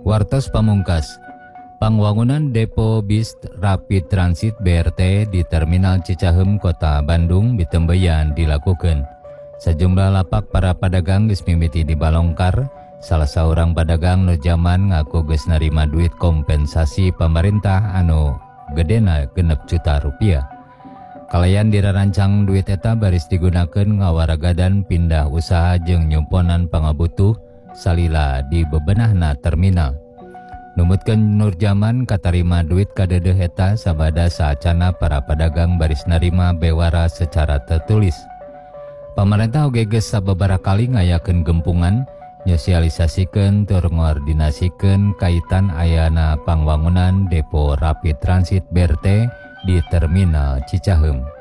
Wartos pamungkas, pangwangunan depo bis Rapid Transit BRT di Terminal Cicahem, Kota Bandung Bitembeyan dilakukan. Sejumlah lapak para pedagang geus mimiti dibalongkar. Salah seorang pedagang nu zaman ngaku geus narima duit kompensasi pemerintah anu gedena 6 juta rupiah. Kalayan dirarancang duit eta baris digunakeun ngawaragadan pindah usaha jeung nyumponan pangabutuh salila di bebenahna terminal. Numutkeun Nurjaman katarima duit kadeudeung eta sabada saacana para pedagang baris narima bewara secara tertulis. Pemerintah oge geus sababaraha kali ngayakeun gempungan nyosialisasikeun tur ngoordinasikeun kaitan ayana pangwangunan depo Rapid Transit BRT di Terminal Cicahem.